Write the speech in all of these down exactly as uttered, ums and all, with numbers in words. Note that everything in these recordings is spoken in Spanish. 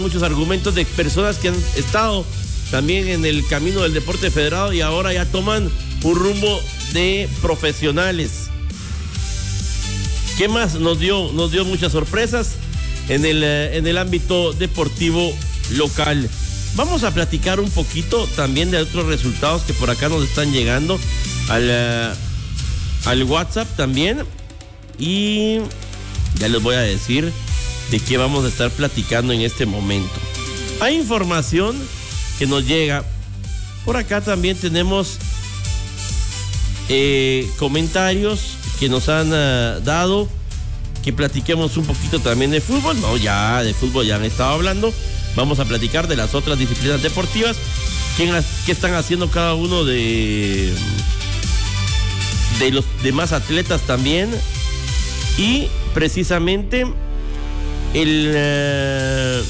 muchos argumentos de personas que han estado también en el camino del deporte federado y ahora ya toman un rumbo de profesionales. ¿Qué más nos dio? Nos dio muchas sorpresas en el, en el ámbito deportivo local. Vamos a platicar un poquito también de otros resultados que por acá nos están llegando al, al WhatsApp también. Y ya les voy a decir de qué vamos a estar platicando en este momento. Hay información que nos llega. Por acá también tenemos eh, comentarios que nos han uh, dado, que platiquemos un poquito también de fútbol. No, ya de fútbol ya han estado hablando. Vamos a platicar de las otras disciplinas deportivas, qué, qué están haciendo cada uno de, de los demás atletas también. Y precisamente el, uh,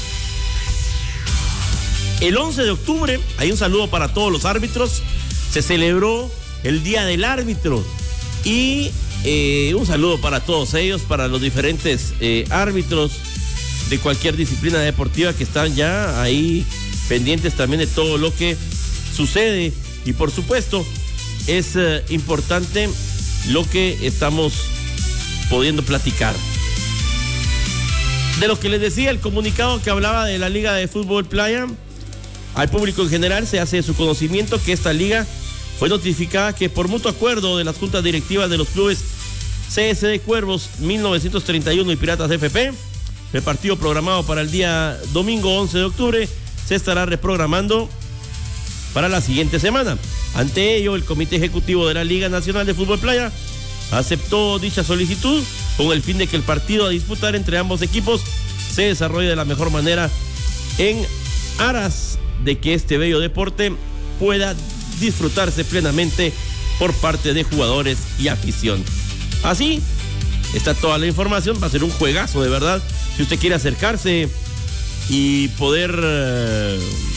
el once de octubre, hay un saludo para todos los árbitros, se celebró el Día del Árbitro. Y eh, un saludo para todos ellos, para los diferentes eh, árbitros de cualquier disciplina deportiva que están ya ahí pendientes también de todo lo que sucede. Y por supuesto es eh, importante lo que estamos pudiendo platicar. De lo que les decía, el comunicado que hablaba de la Liga de Fútbol Playa, al público en general se hace de su conocimiento que esta liga fue notificada que por mutuo acuerdo de las juntas directivas de los clubes C S D Cuervos mil novecientos treinta y uno y Piratas F P, el partido programado para el día domingo once de octubre se estará reprogramando para la siguiente semana. Ante ello, el Comité Ejecutivo de la Liga Nacional de Fútbol Playa aceptó dicha solicitud con el fin de que el partido a disputar entre ambos equipos se desarrolle de la mejor manera en aras de que este bello deporte pueda disfrutarse plenamente por parte de jugadores y afición. Así está toda la información. Va a ser un juegazo, de verdad. Si usted quiere acercarse y poder eh,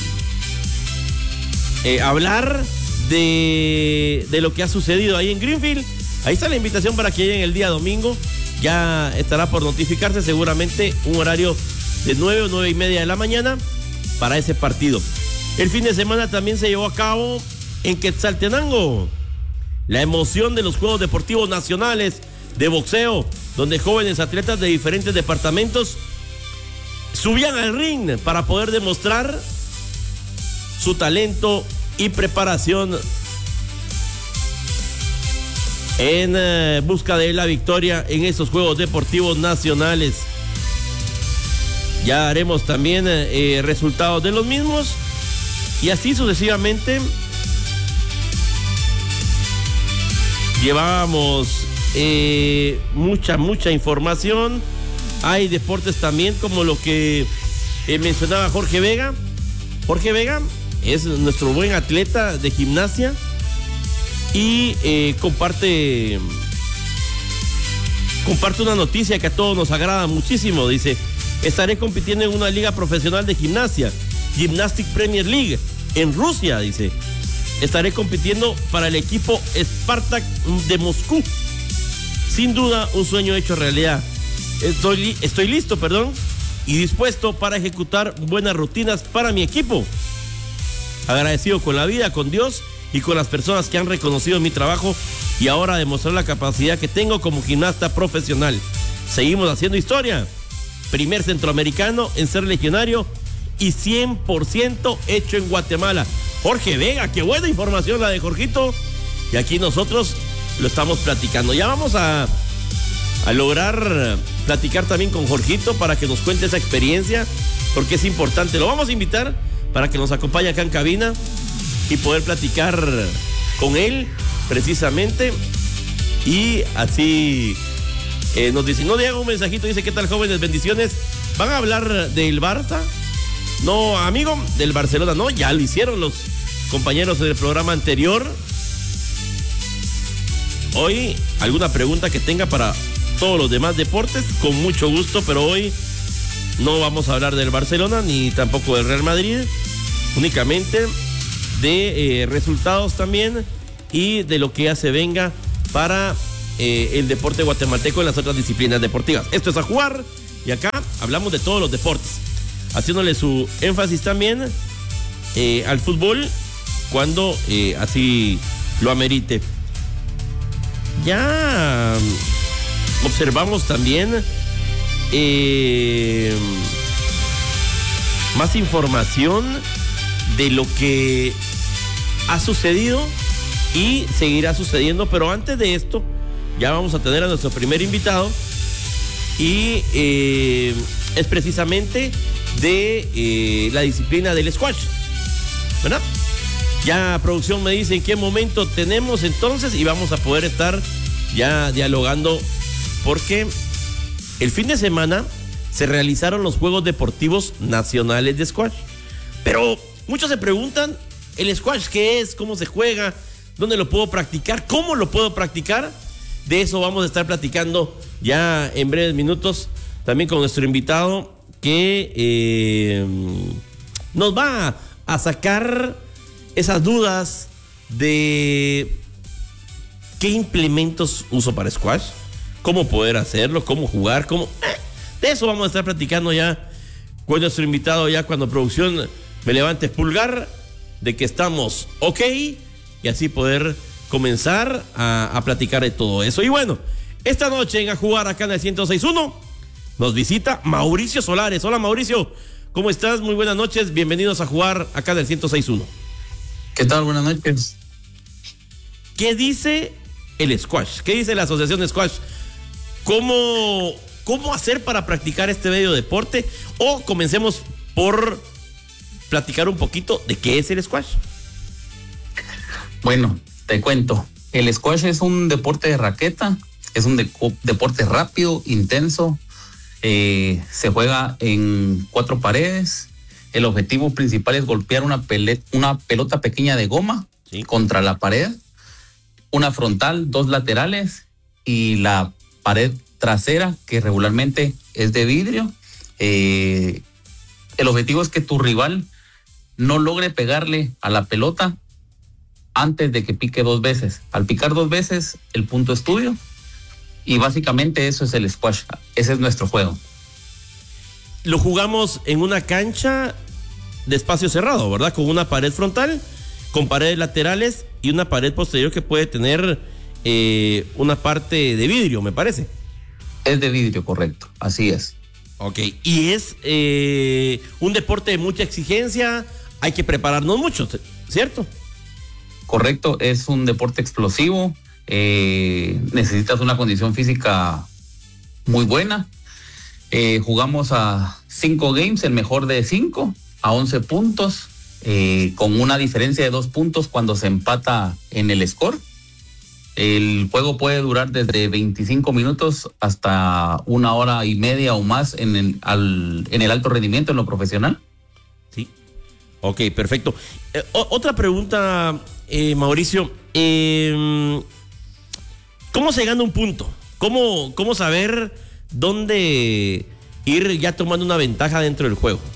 eh, hablar de, de lo que ha sucedido ahí en Greenfield, ahí está la invitación para que lleguen el día domingo. Ya estará por notificarse seguramente un horario de nueve o nueve y media de la mañana para ese partido. El fin de semana también se llevó a cabo en Quetzaltenango la emoción de los Juegos Deportivos Nacionales de boxeo, donde jóvenes atletas de diferentes departamentos subían al ring para poder demostrar su talento y preparación en eh, busca de la victoria en estos Juegos Deportivos Nacionales. Ya haremos también eh, resultados de los mismos y así sucesivamente. Llevábamos eh, mucha, mucha información. Hay deportes también como lo que eh, mencionaba Jorge Vega. Jorge Vega es nuestro buen atleta de gimnasia y eh, comparte, comparte una noticia que a todos nos agrada muchísimo. Dice: estaré compitiendo en una liga profesional de gimnasia, Gymnastic Premier League, en Rusia, dice. Estaré compitiendo para el equipo Spartak de Moscú. Sin duda, un sueño hecho realidad. Estoy, li- estoy listo, perdón, y dispuesto para ejecutar buenas rutinas para mi equipo. Agradecido con la vida, con Dios y con las personas que han reconocido mi trabajo y ahora demostrar la capacidad que tengo como gimnasta profesional. Seguimos haciendo historia. Primer centroamericano en ser legionario y cien por ciento hecho en Guatemala. Jorge Vega, qué buena información la de Jorgito. Y aquí nosotros lo estamos platicando. Ya vamos a, a lograr platicar también con Jorgito para que nos cuente esa experiencia, porque es importante. Lo vamos a invitar para que nos acompañe acá en cabina y poder platicar con él precisamente. Y así eh, nos dice, no llega un mensajito, dice: ¿qué tal, jóvenes? Bendiciones. ¿Van a hablar del Barça? No, amigo, del Barcelona no, ya lo hicieron los compañeros del programa anterior. Hoy, alguna pregunta que tenga para todos los demás deportes, con mucho gusto, pero hoy no vamos a hablar del Barcelona ni tampoco del Real Madrid, únicamente de eh, resultados también y de lo que ya se venga para eh, el deporte guatemalteco en las otras disciplinas deportivas. Esto es A Jugar y acá hablamos de todos los deportes. haciéndole su énfasis también eh, al fútbol cuando eh, así lo amerite. Ya observamos también eh, más información de lo que ha sucedido y seguirá sucediendo, pero antes de esto ya vamos a tener a nuestro primer invitado y eh, es precisamente de eh, la disciplina del squash, ¿verdad? Ya producción me dice en qué momento tenemos entonces y vamos a poder estar ya dialogando, porque el fin de semana se realizaron los Juegos Deportivos Nacionales de Squash. Pero muchos se preguntan, ¿el squash qué es? ¿Cómo se juega? ¿Dónde lo puedo practicar? ¿Cómo lo puedo practicar? De eso vamos a estar platicando ya en breves minutos, también con nuestro invitado que eh, nos va a sacar esas dudas de qué implementos uso para squash, cómo poder hacerlo, cómo jugar, cómo... Eh, de eso vamos a estar platicando ya con nuestro invitado, ya cuando producción me levante pulgar de que estamos ok y así poder comenzar a, a platicar de todo eso. Y bueno, esta noche en A Jugar acá en el ciento seis punto uno nos visita Mauricio Solares. Hola Mauricio, ¿cómo estás? Muy buenas noches, bienvenidos a Jugar acá en el ciento seis punto uno. ¿Qué tal? Buenas noches. ¿Qué dice el squash? ¿Qué dice la Asociación de Squash? ¿Cómo, cómo hacer para practicar este bello deporte? O comencemos por platicar un poquito de qué es el squash. Bueno, te cuento. El squash es un deporte de raqueta, es un de- deporte rápido, intenso. Eh, se juega en cuatro paredes. El objetivo principal es golpear una, pele- una pelota pequeña de goma, ¿sí?, contra la pared, una frontal, dos laterales y la pared trasera, que regularmente es de vidrio. Eh, el objetivo es que tu rival no logre pegarle a la pelota antes de que pique dos veces. Al picar dos veces, el punto es tuyo. Y básicamente eso es el squash. Ese es nuestro juego. Lo jugamos en una cancha de espacio cerrado, ¿verdad? Con una pared frontal, con paredes laterales y una pared posterior que puede tener eh, una parte de vidrio, me parece. Es de vidrio, correcto. Así es. Ok, y es eh, un deporte de mucha exigencia, hay que prepararnos mucho, ¿cierto? Correcto, es un deporte explosivo, eh, necesitas una condición física muy buena. Eh, jugamos a cinco games, el mejor de cinco, a once puntos, eh, con una diferencia de dos puntos cuando se empata en el score. El juego puede durar desde veinticinco minutos hasta una hora y media o más en el, al, en el alto rendimiento, en lo profesional. Sí. Ok, perfecto. Eh, o- otra pregunta, eh, Mauricio. Eh, ¿Cómo se gana un punto? ¿Cómo, ¿Cómo saber dónde ir ya tomando una ventaja dentro del juego?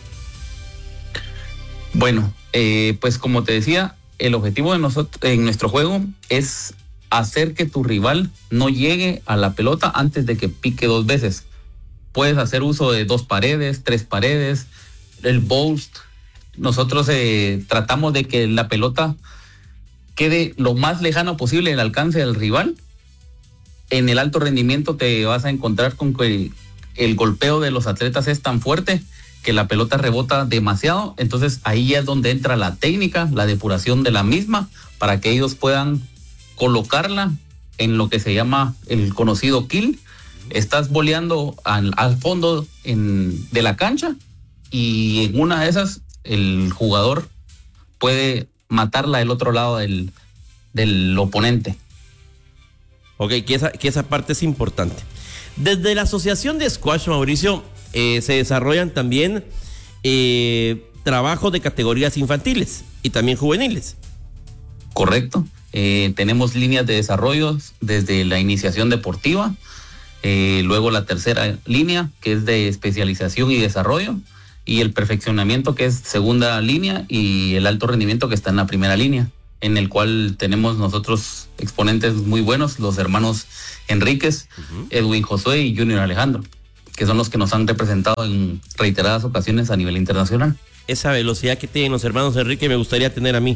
Bueno, eh, pues como te decía, el objetivo de nosotros en nuestro juego es hacer que tu rival no llegue a la pelota antes de que pique dos veces. Puedes hacer uso de dos paredes, tres paredes, el burst. Nosotros eh, tratamos de que la pelota quede lo más lejano posible del alcance del rival. En el alto rendimiento te vas a encontrar con que el, el golpeo de los atletas es tan fuerte que la pelota rebota demasiado. Entonces ahí es donde entra la técnica, la depuración de la misma, para que ellos puedan colocarla en lo que se llama el conocido kill. Estás boleando al, al fondo en, de la cancha y en una de esas el jugador puede matarla del otro lado del, del oponente. Ok, que esa, que esa parte es importante. Desde la Asociación de Squash, Mauricio, eh, se desarrollan también eh, trabajos de categorías infantiles y también juveniles. Correcto. Eh, tenemos líneas de desarrollo desde la iniciación deportiva, eh, luego la tercera línea, que es de especialización y desarrollo, y el perfeccionamiento, que es segunda línea, y el alto rendimiento, que está en la primera línea, en el cual tenemos nosotros exponentes muy buenos, los hermanos Enríquez, uh-huh. Edwin Josué y Junior Alejandro, que son los que nos han representado en reiteradas ocasiones a nivel internacional. Esa velocidad que tienen los hermanos Enrique me gustaría tener a mí.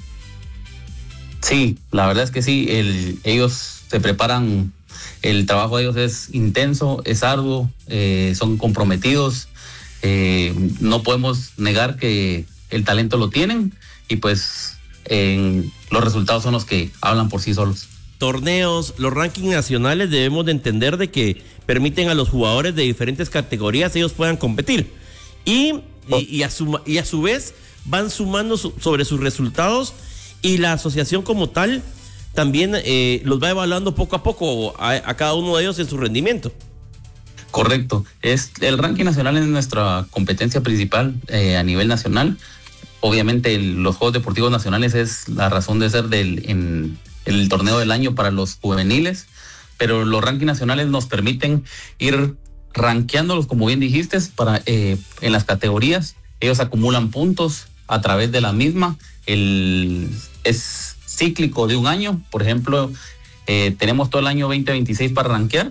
Sí, la verdad es que sí, el, ellos se preparan, el trabajo de ellos es intenso, es arduo, eh, son comprometidos, eh, no podemos negar que el talento lo tienen y pues eh, los resultados son los que hablan por sí solos. Torneos, los rankings nacionales debemos de entender de que permiten a los jugadores de diferentes categorías ellos puedan competir y, oh. y, y, a, su, y a su vez van sumando su, sobre sus resultados. Y la asociación como tal también eh, los va evaluando poco a poco a, a cada uno de ellos en su rendimiento. Correcto. Es, el ranking nacional es nuestra competencia principal eh, a nivel nacional. Obviamente el, los Juegos Deportivos Nacionales es la razón de ser del en, el torneo del año para los juveniles, pero los rankings nacionales nos permiten ir rankeándolos, como bien dijiste, para, eh, en las categorías. Ellos acumulan puntos a través de la misma. El, es cíclico de un año, por ejemplo, eh, tenemos todo el año veinte veintiséis para rankear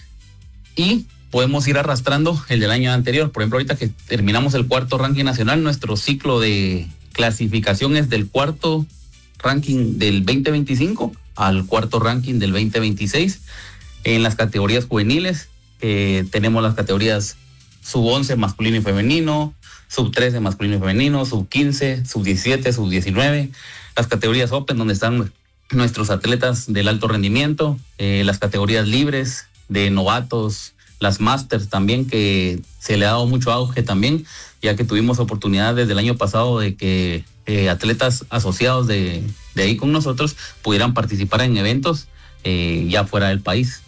y podemos ir arrastrando el del año anterior. Por ejemplo, ahorita que terminamos el cuarto ranking nacional, nuestro ciclo de clasificación es del cuarto ranking del veinte veinticinco al cuarto ranking del veinte veintiséis. En las categorías juveniles eh, tenemos las categorías sub once masculino y femenino, sub trece masculino y femenino, sub quince, sub diecisiete, sub diecinueve, las categorías Open donde están nuestros atletas del alto rendimiento, eh, las categorías libres de novatos, las Masters también, que se le ha dado mucho auge también, ya que tuvimos oportunidad desde el año pasado de que eh, atletas asociados de, de ahí con nosotros pudieran participar en eventos eh, ya fuera del país.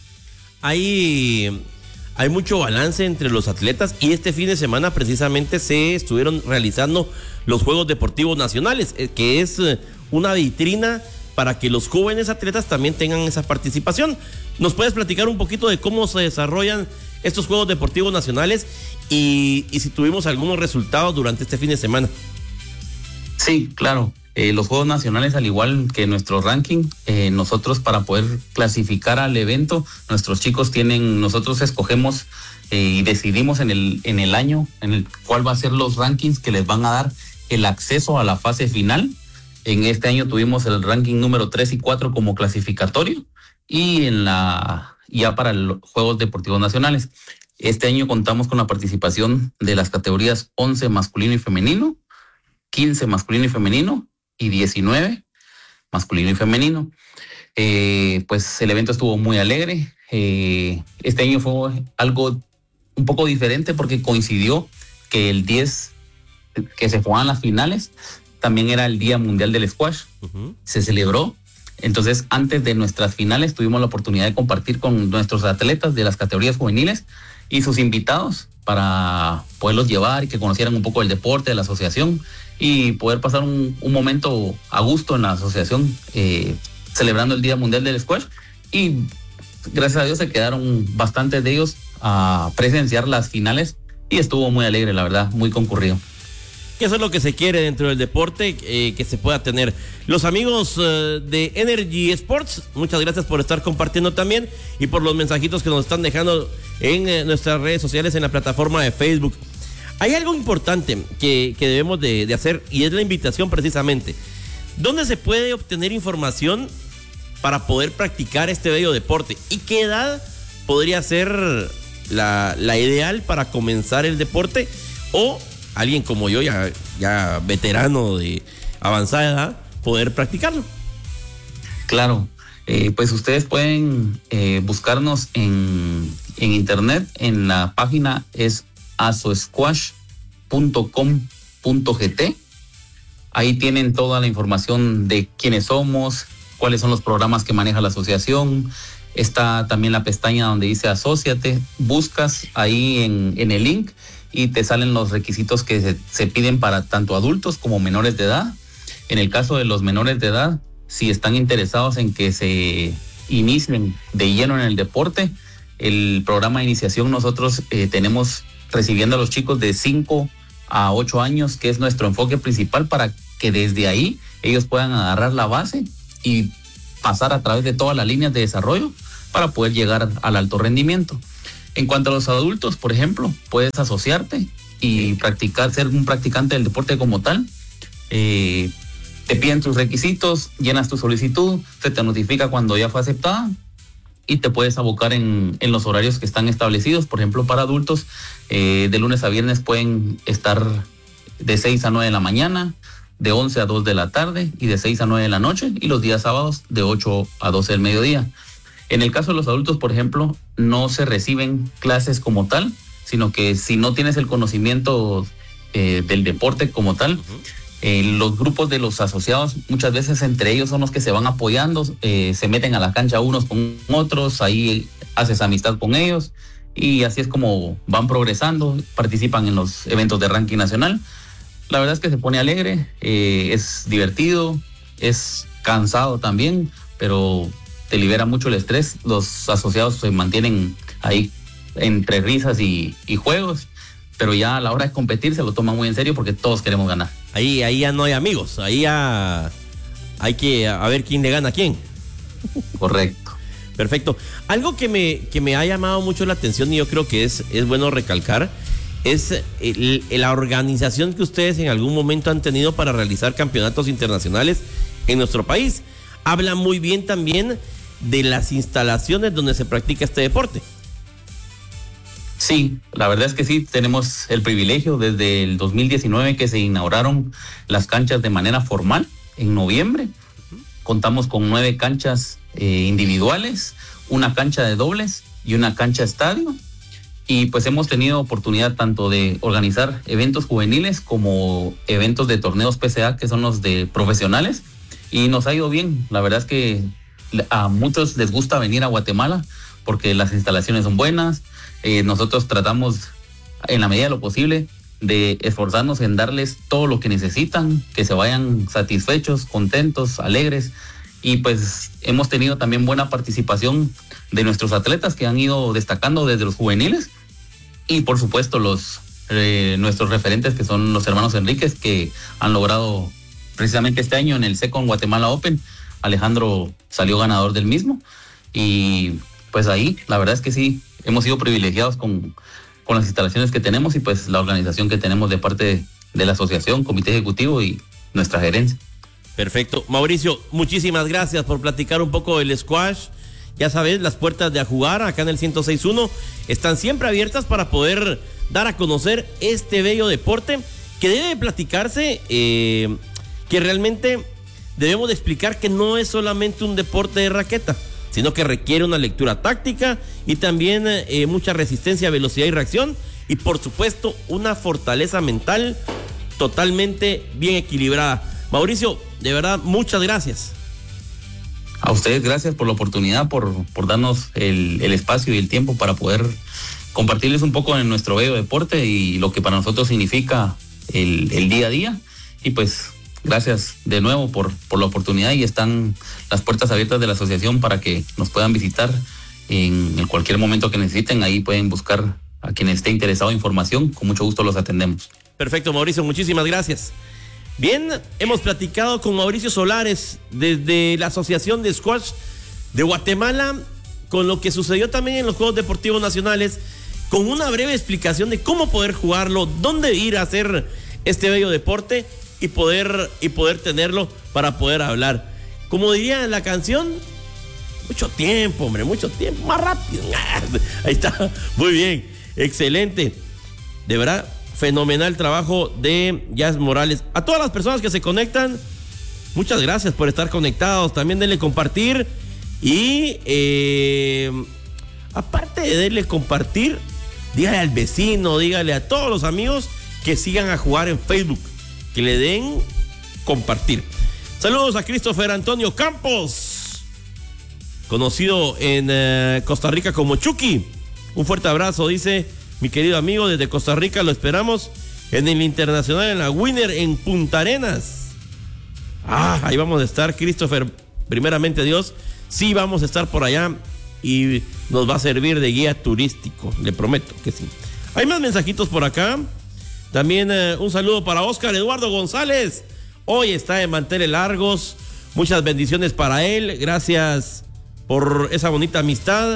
Hay... Hay mucho balance entre los atletas y este fin de semana precisamente se estuvieron realizando los Juegos Deportivos Nacionales, que es una vitrina para que los jóvenes atletas también tengan esa participación. ¿Nos puedes platicar un poquito de cómo se desarrollan estos Juegos Deportivos Nacionales y, y si tuvimos algunos resultados durante este fin de semana? Sí, claro. Eh, los Juegos Nacionales, al igual que nuestro ranking, eh, nosotros para poder clasificar al evento, nuestros chicos tienen, nosotros escogemos eh, y decidimos en el, en el año en el cuál va a ser los rankings que les van a dar el acceso a la fase final. En este año tuvimos el ranking número tres y cuatro como clasificatorio y en la ya para los Juegos Deportivos Nacionales. Este año contamos con la participación de las categorías once masculino y femenino, quince masculino y femenino, y diecinueve masculino y femenino. Eh, pues el evento estuvo muy alegre. Eh, este año fue algo un poco diferente porque coincidió que el diez que se jugaban las finales también era el Día Mundial del Squash. Uh-huh. Se celebró. Entonces, antes de nuestras finales tuvimos la oportunidad de compartir con nuestros atletas de las categorías juveniles y sus invitados para poderlos llevar y que conocieran un poco el deporte, de la asociación y poder pasar un, un momento a gusto en la asociación eh, celebrando el Día Mundial del Squash. Y gracias a Dios se quedaron bastantes de ellos a presenciar las finales y estuvo muy alegre, la verdad, muy concurrido. Que eso es lo que se quiere dentro del deporte, eh, que se pueda tener. Los amigos eh, de Energy Sports, muchas gracias por estar compartiendo también y por los mensajitos que nos están dejando en eh, nuestras redes sociales, en la plataforma de Facebook. Hay algo importante que, que debemos de, de hacer y es la invitación precisamente. ¿Dónde se puede obtener información para poder practicar este bello deporte? ¿Y qué edad podría ser la, la ideal para comenzar el deporte? O alguien como yo, ya, ya veterano de avanzada edad, poder practicarlo. Claro, eh, pues ustedes pueden eh, buscarnos en, en internet, en la página es asosquash punto com punto gt. Ahí tienen toda la información de quiénes somos, cuáles son los programas que maneja la asociación. Está también la pestaña donde dice asóciate, buscas ahí en, en el link y te salen los requisitos que se, se piden para tanto adultos como menores de edad. En el caso de los menores de edad, si están interesados en que se inicien de lleno en el deporte, el programa de iniciación nosotros eh, tenemos recibiendo a los chicos de cinco a ocho años, que es nuestro enfoque principal para que desde ahí ellos puedan agarrar la base y pasar a través de todas las líneas de desarrollo para poder llegar al alto rendimiento. En cuanto a los adultos, por ejemplo, puedes asociarte y practicar, ser un practicante del deporte como tal. Eh, te piden tus requisitos, llenas tu solicitud, se te notifica cuando ya fue aceptada y te puedes abocar en, en los horarios que están establecidos. Por ejemplo, para adultos, eh, de lunes a viernes pueden estar de seis a nueve de la mañana, de once a dos de la tarde y de seis a nueve de la noche, y los días sábados de ocho a doce del mediodía. En el caso de los adultos, por ejemplo, no se reciben clases como tal, sino que si no tienes el conocimiento eh, del deporte como tal, uh-huh. eh, los grupos de los asociados muchas veces entre ellos son los que se van apoyando, eh, se meten a la cancha unos con otros, ahí haces amistad con ellos y así es como van progresando, participan en los eventos de ranking nacional. La verdad es que se pone alegre, eh, es divertido, es cansado también, pero te libera mucho el estrés. Los asociados se mantienen ahí entre risas y, y juegos, pero ya a la hora de competir se lo toman muy en serio porque todos queremos ganar. Ahí, ahí ya no hay amigos, ahí ya hay que a ver quién le gana a quién. Correcto. Perfecto. Algo que me, que me ha llamado mucho la atención y yo creo que es, es bueno recalcar es el, la organización que ustedes en algún momento han tenido para realizar campeonatos internacionales en nuestro país. Habla muy bien también de las instalaciones donde se practica este deporte. Sí, la verdad es que sí, tenemos el privilegio desde el dos mil diecinueve que se inauguraron las canchas de manera formal en noviembre. Contamos con nueve canchas eh, individuales, una cancha de dobles y una cancha estadio. Y pues hemos tenido oportunidad tanto de organizar eventos juveniles como eventos de torneos P C A, que son los de profesionales, y nos ha ido bien. La verdad es que a muchos les gusta venir a Guatemala porque las instalaciones son buenas. Eh, nosotros tratamos en la medida de lo posible de esforzarnos en darles todo lo que necesitan, que se vayan satisfechos, contentos, alegres, y pues hemos tenido también buena participación de nuestros atletas que han ido destacando desde los juveniles, y por supuesto los eh, nuestros referentes que son los hermanos Enríquez, que han logrado precisamente este año en el Second Guatemala Open. Alejandro salió ganador del mismo, y pues ahí la verdad es que sí, hemos sido privilegiados con, con las instalaciones que tenemos y pues la organización que tenemos de parte de, de la asociación, comité ejecutivo y nuestra gerencia. Perfecto. Mauricio, muchísimas gracias por platicar un poco del squash. Ya sabes, las puertas de A Jugar acá en el ciento seis punto uno están siempre abiertas para poder dar a conocer este bello deporte que debe platicarse, eh, que realmente debemos de explicar que no es solamente un deporte de raqueta, sino que requiere una lectura táctica y también eh, mucha resistencia, velocidad y reacción, y por supuesto una fortaleza mental totalmente bien equilibrada. Mauricio, de verdad, muchas gracias. A ustedes gracias por la oportunidad, por, por darnos el, el espacio y el tiempo para poder compartirles un poco de nuestro bello deporte y lo que para nosotros significa el, el día a día. Y pues gracias de nuevo por, por la oportunidad, y están las puertas abiertas de la asociación para que nos puedan visitar en, en cualquier momento que necesiten. Ahí pueden buscar a quien esté interesado en información, con mucho gusto los atendemos. Perfecto, Mauricio, muchísimas gracias. Bien, hemos platicado con Mauricio Solares desde la Asociación de Squash de Guatemala, con lo que sucedió también en los Juegos Deportivos Nacionales, con una breve explicación de cómo poder jugarlo, dónde ir a hacer este bello deporte y poder, y poder tenerlo para poder hablar. Como diría la canción, mucho tiempo, hombre, mucho tiempo, más rápido. Ahí está, muy bien, excelente. De verdad, fenomenal trabajo de Jazz Morales. A todas las personas que se conectan, muchas gracias por estar conectados. También denle compartir. Y eh, aparte de darle compartir, dígale al vecino, dígale a todos los amigos que sigan A Jugar en Facebook, que le den compartir. Saludos a Christopher Antonio Campos, conocido en eh, Costa Rica como Chucky. Un fuerte abrazo, dice mi querido amigo desde Costa Rica. Lo esperamos en el Internacional, en la Winner, en Punta Arenas. Ah, ahí vamos a estar, Christopher. Primeramente Dios, sí vamos a estar por allá y nos va a servir de guía turístico, le prometo que sí. Hay más mensajitos por acá. También eh, un saludo para Oscar Eduardo González. Hoy está de manteles largos. Muchas bendiciones para él. Gracias por esa bonita amistad.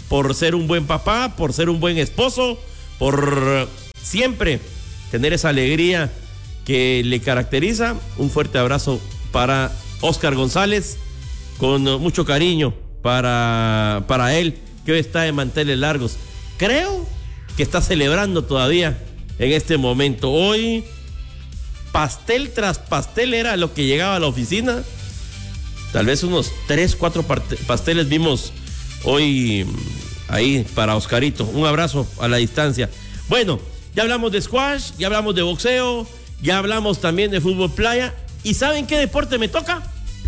por ser un buen papá, por ser un buen esposo, por siempre tener esa alegría que le caracteriza. Un fuerte abrazo para Oscar González, con mucho cariño para, para él, que hoy está de manteles largos. Creo que está celebrando todavía en este momento. Hoy, pastel tras pastel era lo que llegaba a la oficina. Tal vez unos tres, cuatro pasteles vimos hoy ahí para Oscarito. Un abrazo a la distancia. Bueno, ya hablamos de squash, ya hablamos de boxeo, ya hablamos también de fútbol playa. ¿Y saben qué deporte me toca?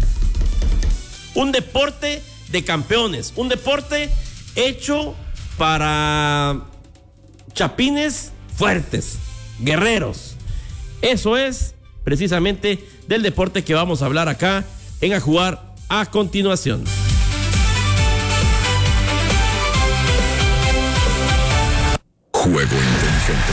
Un deporte de campeones, un deporte hecho para chapines fuertes, guerreros. Eso es precisamente del deporte que vamos a hablar acá en A Jugar a continuación. Juego inteligente.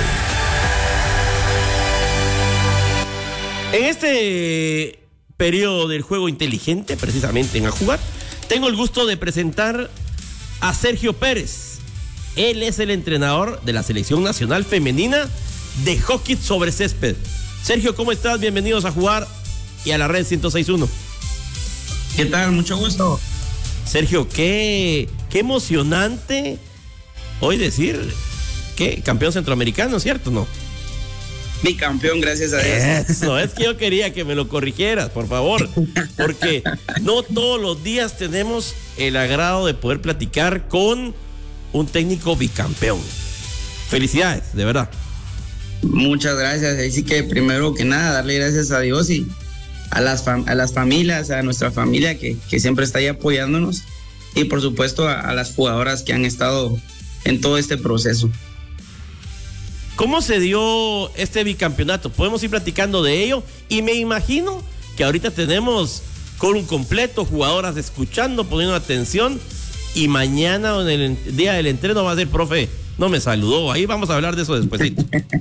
En este periodo del juego inteligente, precisamente en A Jugar, tengo el gusto de presentar a Sergio Pérez. Él es el entrenador de la Selección Nacional Femenina de Hockey sobre Césped. Sergio, ¿cómo estás? Bienvenidos a Jugar y a la Red ciento seis punto uno. ¿Qué tal? Mucho gusto. Sergio, qué, qué emocionante hoy decir que campeón centroamericano, ¿cierto? ¿No? Bicampeón, gracias a Dios. Eso, es que yo quería que me lo corrigieras, por favor, porque no todos los días tenemos el agrado de poder platicar con un técnico bicampeón. Felicidades, de verdad. Muchas gracias. Así que primero que nada, darle gracias a Dios y a las, fam- a las familias, a nuestra familia que, que siempre está ahí apoyándonos, y por supuesto a, a las jugadoras que han estado en todo este proceso. ¿Cómo se dio este bicampeonato? Podemos ir platicando de ello, y me imagino que ahorita tenemos con un completo, jugadoras escuchando, poniendo atención, y mañana en el día del entreno va a ser, profe, no me saludó. Ahí vamos a hablar de eso despuesito.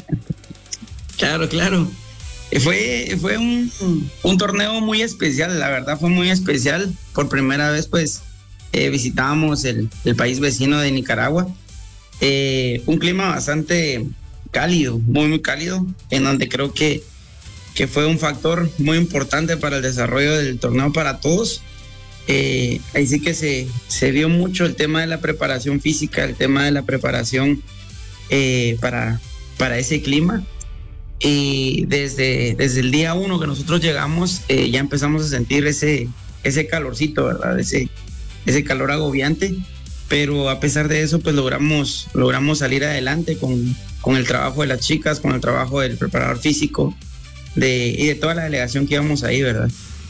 Claro, claro. Fue, fue un, un torneo muy especial, la verdad fue muy especial. Por primera vez pues eh, visitábamos el, el país vecino de Nicaragua. Eh, un clima bastante cálido, muy muy cálido, en donde creo que, que fue un factor muy importante para el desarrollo del torneo para todos. Eh, ahí sí que se, se vio mucho el tema de la preparación física, el tema de la preparación eh, para, para ese clima. Y desde, desde el día uno que nosotros llegamos, eh, ya empezamos a sentir ese, ese calorcito, ¿verdad? Ese, ese calor agobiante. Pero a pesar de eso, pues logramos, logramos salir adelante con, con el trabajo de las chicas, con el trabajo del preparador físico de, y de toda la delegación que íbamos ahí, ¿verdad?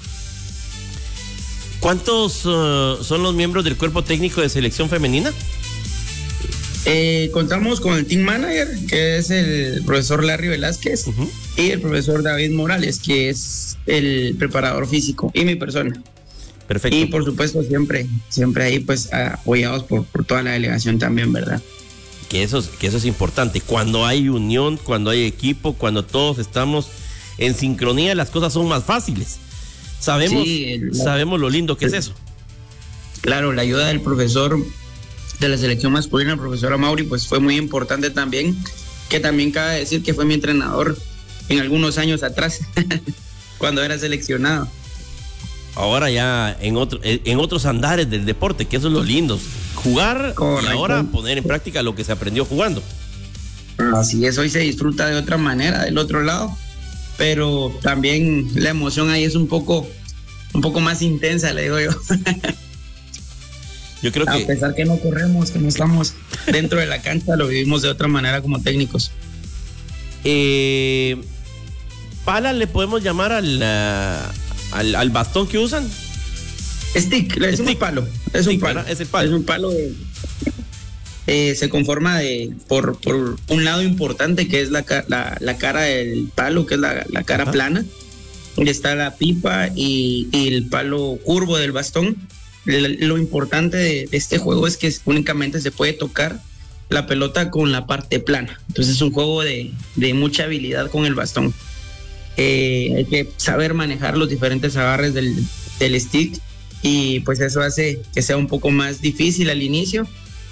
¿Cuántos uh, son los miembros del cuerpo técnico de selección femenina? Eh, contamos con el team manager, que es el profesor Larry Velázquez, uh-huh, y el profesor David Morales, que es el preparador físico, y mi persona. Perfecto. Y por supuesto siempre, siempre ahí pues apoyados por, por toda la delegación también, ¿verdad? Que eso, es, que eso es importante. Cuando hay unión, cuando hay equipo, cuando todos estamos en sincronía, las cosas son más fáciles. Sabemos, sí, el, sabemos lo lindo que el, es eso. Claro, la ayuda del profesor de la selección masculina, el profesor Amaury, pues fue muy importante también, que también cabe decir que fue mi entrenador en algunos años atrás, cuando era seleccionado. Ahora ya en, otro, en otros andares del deporte, que eso es lo lindo, jugar. Correcto. Y ahora poner en práctica lo que se aprendió jugando. Así es, hoy se disfruta de otra manera del otro lado, pero también la emoción ahí es un poco, un poco más intensa, le digo yo. Yo creo que... A pesar que no corremos, que no estamos dentro de la cancha, lo vivimos de otra manera como técnicos. Eh, ¿Pala le podemos llamar al, uh, al, al bastón que usan? Stick, le decimos Stick. palo. Es Stick, un palo. Es el palo. Es un palo de, eh, se conforma de por, por un lado importante, que es la, la, la cara del palo, que es la, la cara Ajá. plana. Y está la pipa y, y el palo curvo del bastón. Lo importante de, de este juego es que únicamente se puede tocar la pelota con la parte plana. Entonces es un juego de, de mucha habilidad con el bastón. Eh, hay que saber manejar los diferentes agarres del, del stick, y pues eso hace que sea un poco más difícil al inicio,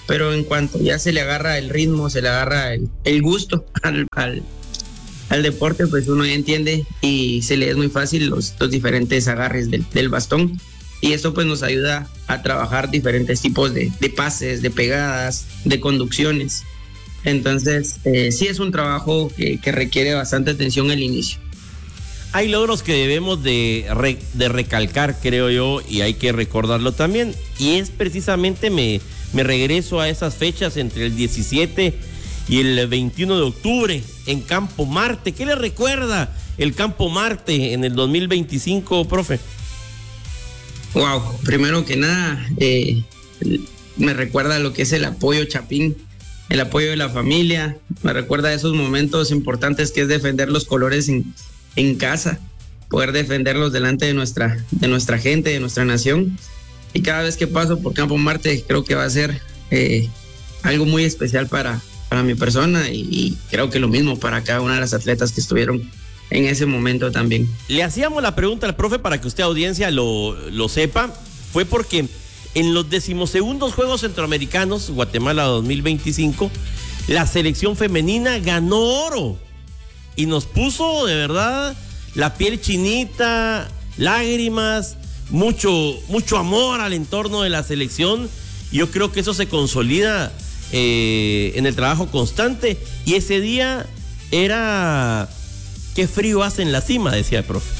pero en cuanto ya se le agarra el ritmo, se le agarra el, el gusto al, al, al deporte, pues uno ya entiende y se le es muy fácil los, los diferentes agarres del, del bastón, y eso pues nos ayuda a trabajar diferentes tipos de, de pases, de pegadas, de conducciones. Entonces eh, sí es un trabajo que, que requiere bastante atención al inicio. Hay logros que debemos de, re, de recalcar, creo yo, y hay que recordarlo también. Y es precisamente, me, me regreso a esas fechas entre el diecisiete y el veintiuno de octubre en Campo Marte. ¿Qué le recuerda el Campo Marte en el dos mil veinticinco, profe? Wow, primero que nada, eh, me recuerda lo que es el apoyo Chapín, el apoyo de la familia. Me recuerda esos momentos importantes que es defender los colores en en casa, poder defenderlos delante de nuestra, de nuestra gente, de nuestra nación. Y cada vez que paso por Campo Marte creo que va a ser eh, algo muy especial para, para mi persona, y, y creo que lo mismo para cada una de las atletas que estuvieron en ese momento también. Le hacíamos la pregunta al profe para que usted, audiencia, lo, lo sepa, fue porque en los decimosegundos Juegos Centroamericanos Guatemala dos mil veinticinco, la selección femenina ganó oro. Y nos puso de verdad la piel chinita, lágrimas, mucho, mucho amor al entorno de la selección. Yo creo que eso se consolida eh, en el trabajo constante. Y ese día era, qué frío hace en la cima, decía el profe.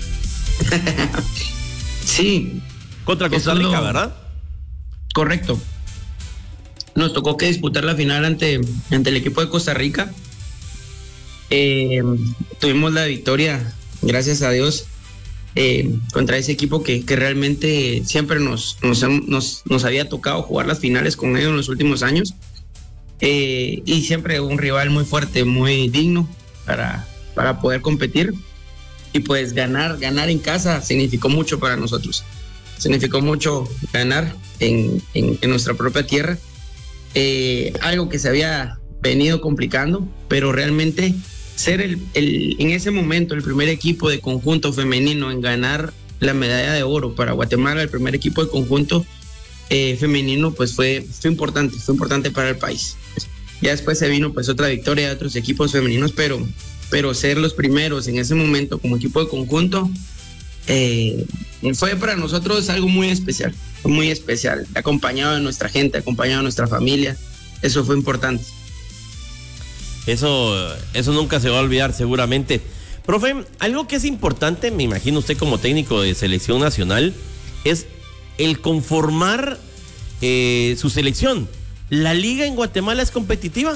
Sí. Contra Costa Rica, lo... ¿verdad? Correcto. Nos tocó que disputar la final ante, ante el equipo de Costa Rica. Eh, tuvimos la victoria, gracias a Dios, eh, contra ese equipo que, que realmente siempre nos, nos, nos, nos había tocado jugar las finales con ellos en los últimos años, eh, y siempre un rival muy fuerte, muy digno para, para poder competir, y pues ganar, ganar en casa significó mucho para nosotros, significó mucho ganar en, en, en nuestra propia tierra, eh, algo que se había venido complicando, pero realmente ser el, el, en ese momento el primer equipo de conjunto femenino en ganar la medalla de oro para Guatemala, el primer equipo de conjunto eh, femenino, pues fue, fue importante, fue importante para el país. Ya después se vino pues otra victoria de otros equipos femeninos, pero, pero ser los primeros en ese momento como equipo de conjunto eh, fue para nosotros algo muy especial, muy especial, acompañado de nuestra gente, acompañado de nuestra familia, eso fue importante. Eso, eso nunca se va a olvidar seguramente. Profe, algo que es importante, me imagino usted como técnico de selección nacional, es el conformar eh, su selección. ¿La liga en Guatemala es competitiva?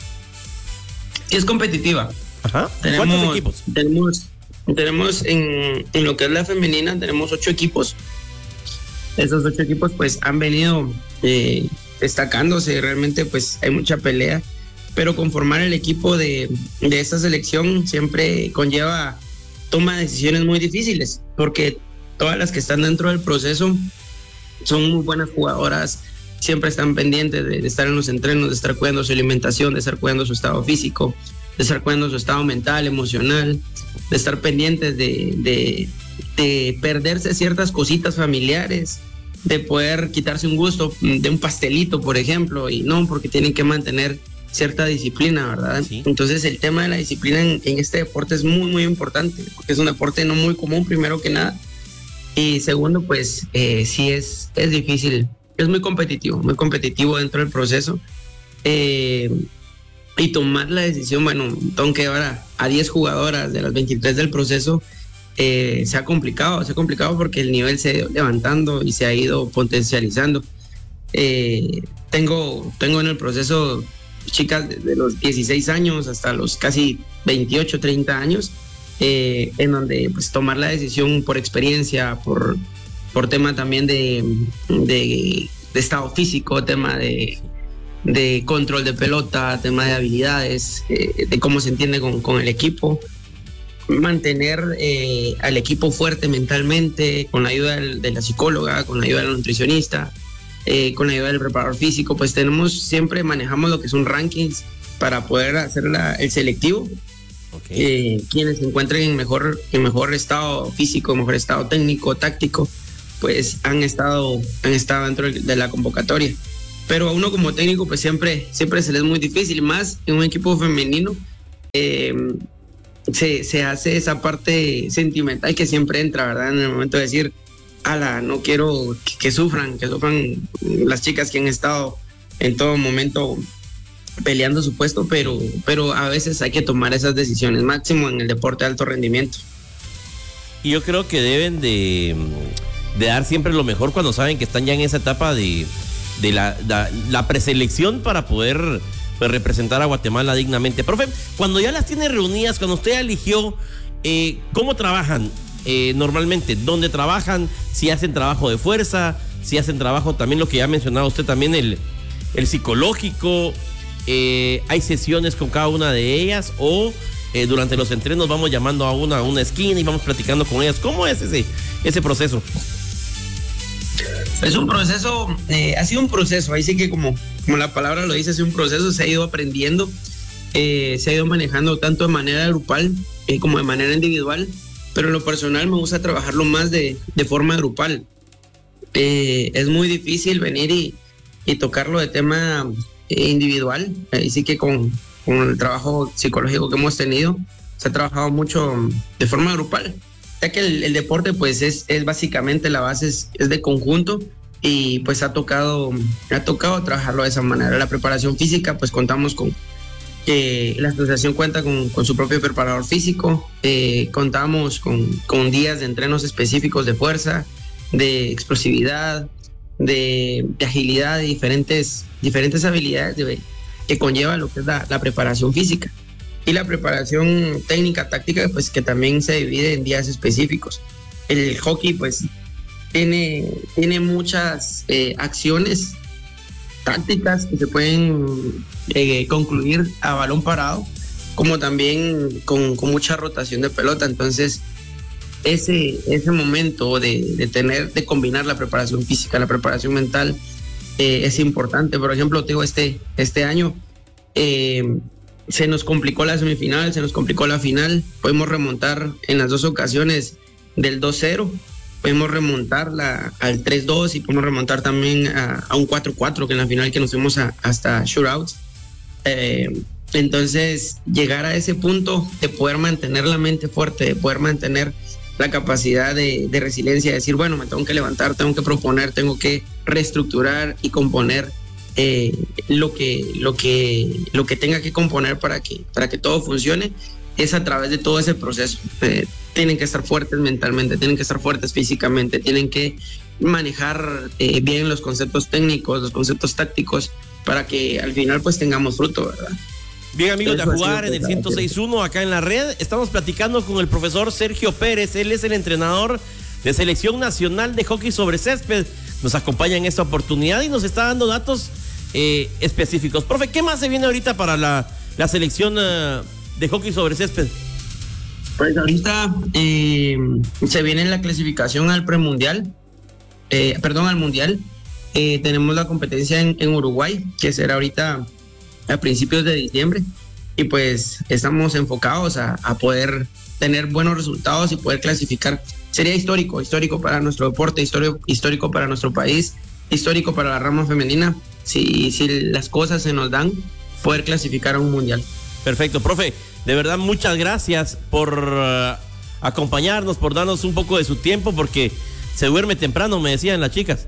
Sí, es competitiva. Ajá. Tenemos, ¿Cuántos equipos? Tenemos, tenemos en, en lo que es la femenina, tenemos ocho equipos. Esos ocho equipos pues han venido eh, destacándose, realmente pues hay mucha pelea. Pero conformar el equipo de, de esta selección siempre conlleva toma de decisiones muy difíciles, porque todas las que están dentro del proceso son muy buenas jugadoras, siempre están pendientes de, de estar en los entrenos, de estar cuidando su alimentación, de estar cuidando su estado físico, de estar cuidando su estado mental, emocional, de estar pendientes de, de, de perderse ciertas cositas familiares, de poder quitarse un gusto de un pastelito, por ejemplo, y no, porque tienen que mantener cierta disciplina, ¿verdad? Sí. Entonces el tema de la disciplina en, en este deporte es muy, muy importante, porque es un deporte no muy común, primero que nada, y segundo, pues eh, sí es, es difícil, es muy competitivo, muy competitivo dentro del proceso, eh, y tomar la decisión, bueno, aunque ahora a diez jugadoras de las veintitrés del proceso, eh, se ha complicado, se ha complicado porque el nivel se ha ido levantando y se ha ido potencializando. Eh, tengo, tengo en el proceso chicas desde los dieciséis años hasta los casi veintiocho, treinta años, eh, en donde pues tomar la decisión por experiencia, por, por tema también de, de, de estado físico, tema de, de control de pelota, tema de habilidades, eh, de cómo se entiende con, con el equipo, mantener eh, al equipo fuerte mentalmente, con la ayuda del, de la psicóloga, con la ayuda del nutricionista, Eh, con la ayuda del preparador físico, pues tenemos, siempre manejamos lo que son rankings para poder hacer la, el selectivo. Okay. Eh, quienes se encuentren en mejor, en mejor estado físico, mejor estado técnico, táctico, pues han estado, han estado dentro de la convocatoria. pero a uno como técnico pues siempre, siempre se le es muy difícil, más en un equipo femenino. Eh, se, se hace esa parte sentimental que siempre entra, ¿verdad? En el momento de decir, ala, no quiero que, que sufran, que sufran las chicas que han estado en todo momento peleando su puesto, pero, pero a veces hay que tomar esas decisiones, máximo en el deporte de alto rendimiento. Y yo creo que deben de, de dar siempre lo mejor cuando saben que están ya en esa etapa de, de la, la, la preselección para poder pues, representar a Guatemala dignamente. Profe, cuando ya las tiene reunidas, cuando usted eligió, eh, ¿cómo trabajan eh, normalmente? ¿Dónde trabajan? Si hacen trabajo de fuerza, si hacen trabajo también lo que ya mencionaba usted, también el, el psicológico. Eh, ¿Hay sesiones con cada una de ellas o eh, durante los entrenos vamos llamando a una a una esquina y vamos platicando con ellas? ¿Cómo es ese, ese proceso? Es un proceso, eh, ha sido un proceso, ahí sí que como, como la palabra lo dice, es un proceso, se ha ido aprendiendo, eh, se ha ido manejando tanto de manera grupal eh, como de manera individual, pero en lo personal me gusta trabajarlo más de, de forma grupal. Eh, es muy difícil venir y, y tocarlo de tema eh, individual, ahí sí que con, con el trabajo psicológico que hemos tenido, se ha trabajado mucho de forma grupal. Ya que el, el deporte pues es, es básicamente la base es, es de conjunto y pues ha tocado ha tocado trabajarlo de esa manera. La preparación física pues contamos con que la asociación cuenta con, con su propio preparador físico, eh, contamos con, con días de entrenos específicos de fuerza, de explosividad, de, de agilidad, de diferentes, diferentes habilidades de, que conlleva lo que es la, la preparación física. Y la preparación técnica, táctica, pues que también se divide en días específicos. El hockey, pues, tiene, tiene muchas eh, acciones tácticas que se pueden eh, concluir a balón parado, como también con, con mucha rotación de pelota. Entonces, ese, ese momento de, de tener, de combinar la preparación física, la preparación mental, eh, es importante. Por ejemplo, te digo, este, este año, eh, se nos complicó la semifinal, se nos complicó la final, pudimos remontar en las dos ocasiones del dos cero, pudimos remontar la, al tres dos y pudimos remontar también a, a un cuatro cuatro, que en la final que nos fuimos a, hasta shootouts. Eh, entonces, llegar a ese punto de poder mantener la mente fuerte, de poder mantener la capacidad de, de resiliencia, de decir, bueno, me tengo que levantar, tengo que proponer, tengo que reestructurar y componer Eh, lo que lo que lo que tenga que componer para que para que todo funcione, es a través de todo ese proceso. Eh, tienen que estar fuertes mentalmente, tienen que estar fuertes físicamente, tienen que manejar eh, bien los conceptos técnicos, los conceptos tácticos, para que al final pues tengamos fruto, ¿verdad? Bien, amigos de A Jugar en el ciento seis punto uno acá en la red, estamos platicando con el profesor Sergio Pérez. Él es el entrenador de Selección Nacional de Hockey sobre Césped. Nos acompaña en esta oportunidad y nos está dando datos Eh, específicos. Profe, ¿qué más se viene ahorita para la, la selección uh, de hockey sobre césped? Pues ahorita eh, se viene la clasificación al premundial, eh, perdón, al mundial. Eh, tenemos la competencia en, en Uruguay, que será ahorita a principios de diciembre, y pues estamos enfocados a, a poder tener buenos resultados y poder clasificar. Sería histórico, histórico para nuestro deporte, histórico, histórico para nuestro país, histórico para la rama femenina. Si, si las cosas se nos dan, poder clasificar a un mundial. Perfecto, profe, de verdad muchas gracias por uh, acompañarnos, por darnos un poco de su tiempo, porque se duerme temprano, me decían las chicas.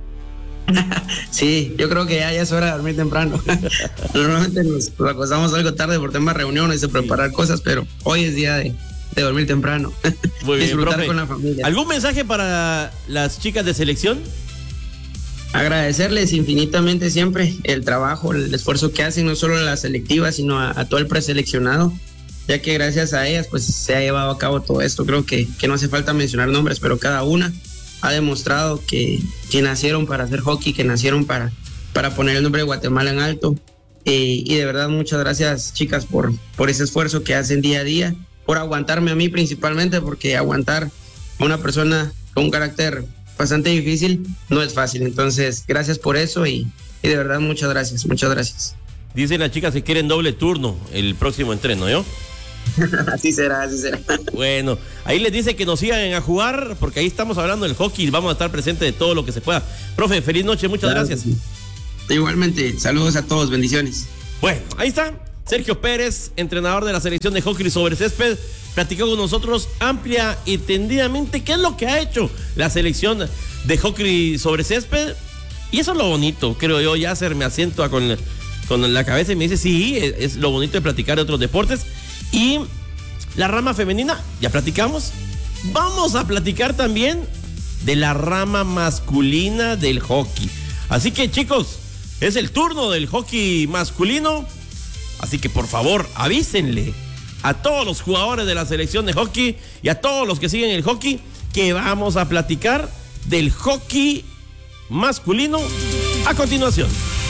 Sí, yo creo que ya, ya es hora de dormir temprano. Normalmente nos, nos acostamos algo tarde por temas de reuniones, de preparar sí. cosas, pero hoy es día de, de dormir temprano. Muy bien, disfrutar profe. Con la familia. ¿Algún mensaje para las chicas de selección? Agradecerles infinitamente siempre el trabajo, el esfuerzo que hacen, no solo a la selectiva, sino a, a todo el preseleccionado, ya que gracias a ellas pues se ha llevado a cabo todo esto. Creo que, que no hace falta mencionar nombres, pero cada una ha demostrado que, que nacieron para hacer hockey, que nacieron para, para poner el nombre de Guatemala en alto. Eh, y de verdad muchas gracias, chicas, por, por ese esfuerzo que hacen día a día, por aguantarme a mí principalmente, porque aguantar a una persona con un carácter bastante difícil no es fácil. Entonces, gracias por eso y, y de verdad muchas gracias, muchas gracias. Dicen las chicas que quieren doble turno el próximo entreno, ¿yo? Así será, así será. Bueno, ahí les dice que nos sigan A Jugar, porque ahí estamos hablando del hockey y vamos a estar presentes de todo lo que se pueda. Profe, feliz noche, muchas claro gracias. Sí. Igualmente, saludos a todos, bendiciones. Bueno, ahí está Sergio Pérez, entrenador de la selección de hockey sobre césped, platicó con nosotros amplia y tendidamente qué es lo que ha hecho la selección de hockey sobre césped. Y eso es lo bonito, creo yo. Yasser me asiento con, con la cabeza y me dice, sí, es, es lo bonito de platicar de otros deportes. Y la rama femenina, ya platicamos. Vamos a platicar también de la rama masculina del hockey. Así que, chicos, es el turno del hockey masculino. Así que, por favor, avísenle a todos los jugadores de la selección de hockey y a todos los que siguen el hockey que vamos a platicar del hockey masculino a continuación.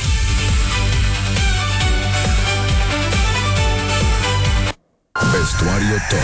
Vestuario Top.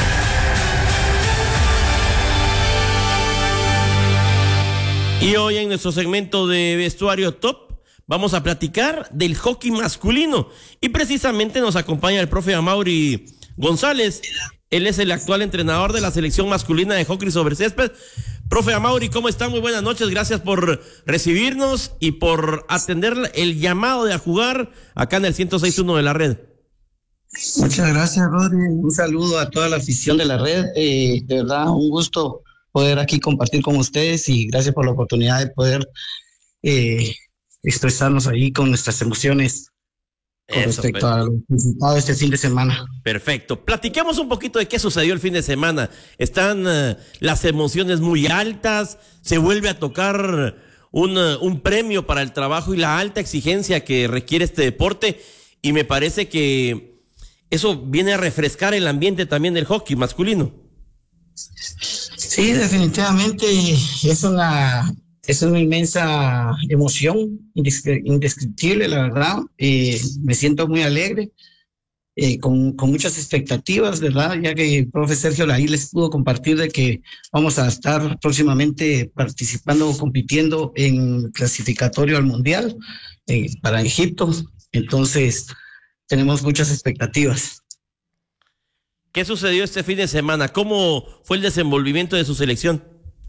Y hoy en nuestro segmento de Vestuario Top vamos a platicar del hockey masculino y precisamente nos acompaña el profe Amaury González. Él es el actual entrenador de la selección masculina de hockey sobre césped. Profe Amaury, ¿cómo está? Muy buenas noches, gracias por recibirnos y por atender el llamado de a jugar acá en el ciento seis punto uno de la red. Muchas gracias, Rodri. Un saludo a toda la afición de la red. Eh, de verdad, un gusto poder aquí compartir con ustedes y gracias por la oportunidad de poder eh, expresarnos ahí con nuestras emociones con Eso, respecto a lo resultado de este fin de semana. Perfecto. Platiquemos un poquito de qué sucedió el fin de semana. Están uh, las emociones muy altas, se vuelve a tocar un, uh, un premio para el trabajo y la alta exigencia que requiere este deporte y me parece que eso viene a refrescar el ambiente también del hockey masculino. Sí, definitivamente es una... Es una inmensa emoción, indescriptible, la verdad. Eh, me siento muy alegre, eh, con, con muchas expectativas, ¿verdad? Ya que el profe Sergio ahí les pudo compartir de que vamos a estar próximamente participando o compitiendo en clasificatorio al Mundial eh, para Egipto. Entonces, tenemos muchas expectativas. ¿Qué sucedió este fin de semana? ¿Cómo fue el desenvolvimiento de su selección?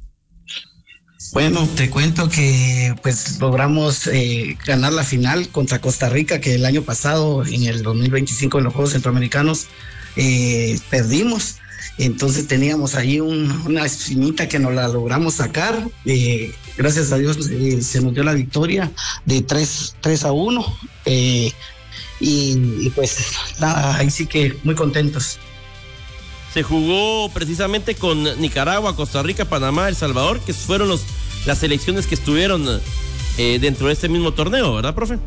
Bueno, te cuento que pues logramos eh, ganar la final contra Costa Rica, que el año pasado, en el dos mil veinticinco en los Juegos Centroamericanos, eh, perdimos. Entonces teníamos ahí un, una espinita que nos la logramos sacar. Eh, gracias a Dios eh, se nos dio la victoria de tres a uno. Eh, y, y pues nada, ahí sí que muy contentos. Se jugó precisamente con Nicaragua, Costa Rica, Panamá, El Salvador, que fueron los, las selecciones que estuvieron eh, dentro de este mismo torneo, ¿verdad, profe?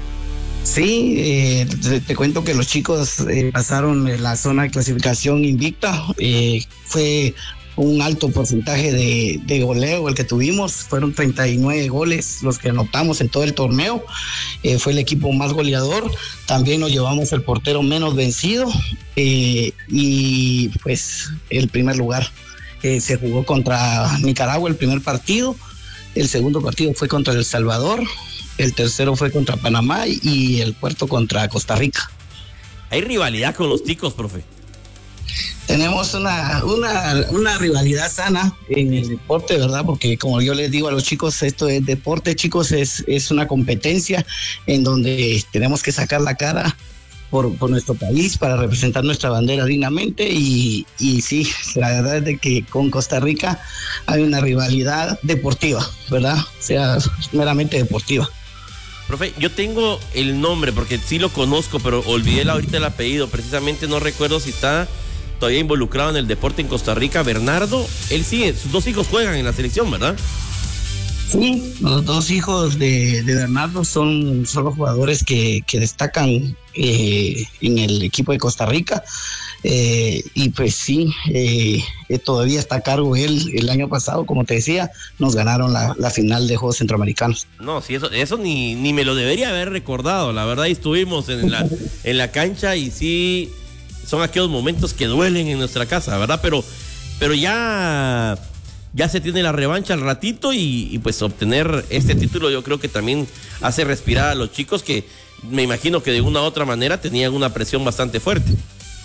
Sí, eh, te, te cuento que los chicos eh, pasaron en la zona de clasificación invicta. Eh, fue un alto porcentaje de, de goleo el que tuvimos, fueron treinta y nueve goles los que anotamos en todo el torneo. Eh, fue el equipo más goleador, también nos llevamos el portero menos vencido eh, y pues el primer lugar eh, se jugó contra Nicaragua el primer partido, el segundo partido fue contra El Salvador, el tercero fue contra Panamá y el cuarto contra Costa Rica. Hay rivalidad con los ticos, profe. Tenemos una, una, una rivalidad sana en el deporte, ¿verdad? Porque como yo les digo a los chicos, esto es deporte, chicos, es, es una competencia en donde tenemos que sacar la cara por, por nuestro país para representar nuestra bandera dignamente y, y sí, la verdad es de que con Costa Rica hay una rivalidad deportiva, ¿verdad? O sea, meramente deportiva. Profe, yo tengo el nombre porque sí lo conozco, pero olvidé ahorita el apellido, precisamente no recuerdo si está todavía involucrado en el deporte en Costa Rica. Bernardo, él sí, sus dos hijos juegan en la selección, ¿verdad? Sí, los dos hijos de, de Bernardo son, son los jugadores que, que destacan eh, en el equipo de Costa Rica. Eh, y pues sí, eh, todavía está a cargo él. El año pasado, como te decía, nos ganaron la, la final de Juegos Centroamericanos. No, sí, eso, eso ni, ni me lo debería haber recordado. La verdad, estuvimos en la, en la cancha y sí, son aquellos momentos que duelen en nuestra casa, ¿verdad? Pero, pero ya, ya se tiene la revancha al ratito y, y pues obtener este título yo creo que también hace respirar a los chicos que me imagino que de una u otra manera tenían una presión bastante fuerte.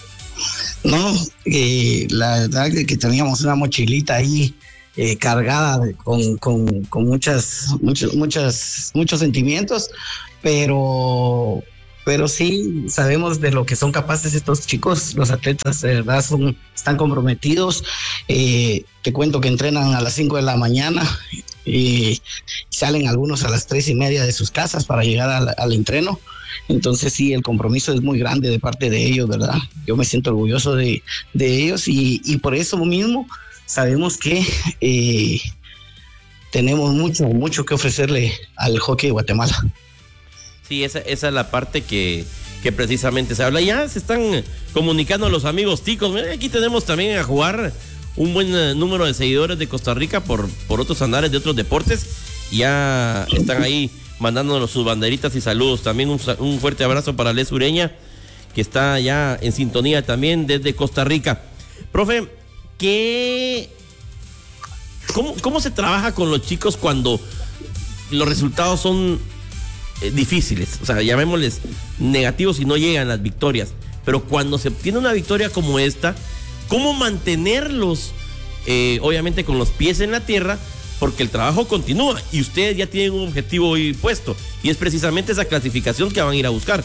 No, eh, la verdad es que teníamos una mochilita ahí eh, cargada de, con, con, con muchas, muchos, muchas, muchos sentimientos, pero, pero sí sabemos de lo que son capaces estos chicos, los atletas de verdad son, están comprometidos. Eh, te cuento que entrenan a las cinco de la mañana y salen algunos a las tres y media de sus casas para llegar al, al entreno. Entonces sí, el compromiso es muy grande de parte de ellos, ¿verdad? Yo me siento orgulloso de, de ellos y, y por eso mismo sabemos que eh, tenemos mucho, mucho que ofrecerle al hockey de Guatemala. Sí, esa, esa es la parte que, que precisamente se habla. Ya se están comunicando los amigos ticos. Aquí tenemos también a jugar un buen número de seguidores de Costa Rica por, por otros andares de otros deportes. Ya están ahí mandándonos sus banderitas y saludos. También un, un fuerte abrazo para Les Ureña, que está ya en sintonía también desde Costa Rica. Profe, ¿qué, cómo, cómo se trabaja con los chicos cuando los resultados son eh, difíciles? O sea, llamémosles negativos y no llegan las victorias. Pero cuando se obtiene una victoria como esta, ¿cómo mantenerlos, eh, obviamente, con los pies en la tierra? Porque el trabajo continúa y ustedes ya tienen un objetivo hoy puesto y es precisamente esa clasificación que van a ir a buscar.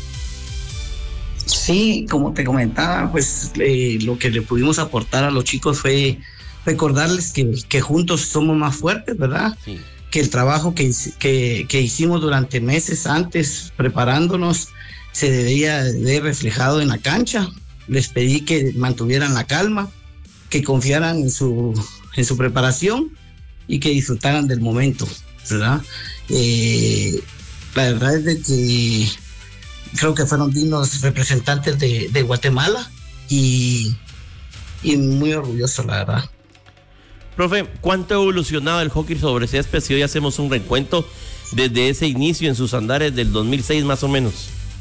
Sí, como te comentaba, pues eh, lo que le pudimos aportar a los chicos fue recordarles que, que juntos somos más fuertes, ¿verdad? Sí. Que el trabajo que, que, que hicimos durante meses antes preparándonos se debía de reflejado en la cancha. Les pedí que mantuvieran la calma, que confiaran en su, en su preparación y que disfrutaran del momento, ¿verdad? Eh, la verdad es de que creo que fueron dignos representantes de, de Guatemala y, y muy orgulloso, la verdad. Profe, ¿cuánto ha evolucionado el hockey sobre césped si hoy hacemos un recuento desde ese inicio en sus andares del dos mil seis más o menos?